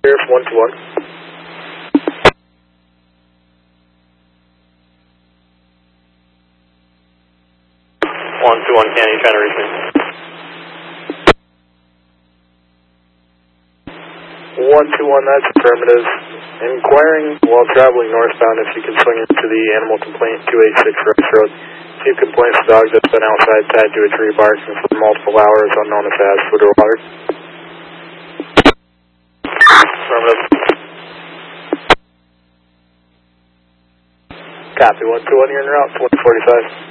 Here, 121. 121, Canny, trying to reach me. 121, that's affirmative. Inquiring while traveling northbound if you can swing into the animal complaint 286 Rice Road. Chief complaints the dog that's been outside tied to a tree barking for multiple hours, unknown if it has food or water. Affirmative. Copy, 121, you're en route, 145.